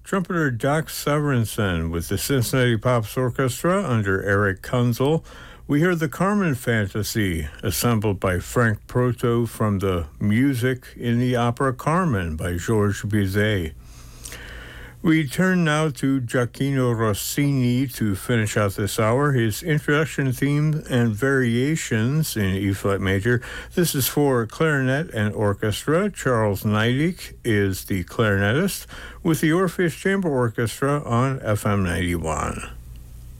Trumpeter Doc Severinsen with the Cincinnati Pops Orchestra under Eric Kunzel. We heard the Carmen Fantasy, assembled by Frank Proto from the Music in the Opera Carmen by Georges Bizet. We turn now to Gioacchino Rossini to finish out this hour. His introduction theme and variations in E-flat major. This is for clarinet and orchestra. Charles Neidig is the clarinetist with the Orpheus Chamber Orchestra on FM 91.